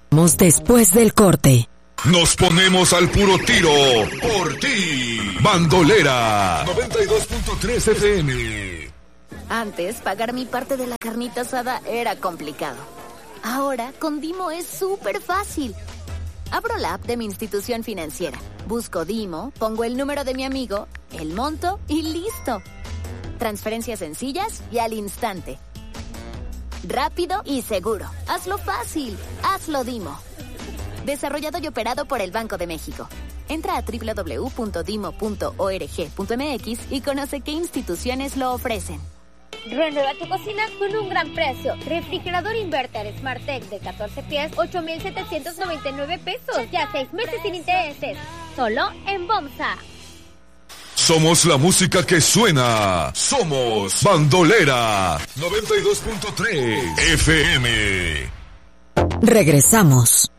Después del corte. Nos ponemos al puro tiro por ti. Bandolera 92.3 FM. Antes, pagar mi parte de la carnita asada era complicado. Ahora, con Dimo es súper fácil. Abro la app de mi institución financiera, busco Dimo, pongo el número de mi amigo, el monto y listo. Transferencias sencillas y al instante. Rápido y seguro. Hazlo fácil. Hazlo Dimo. Desarrollado y operado por el Banco de México. Entra a www.dimo.org.mx y conoce qué instituciones lo ofrecen. Renueva tu cocina con un gran precio. Refrigerador Inverter SmartTech de 14 pies, 8,799 pesos. Ya 6 meses sin intereses. Solo en Bomsa. Somos la música que suena. Somos Bandolera 92.3 FM. Regresamos.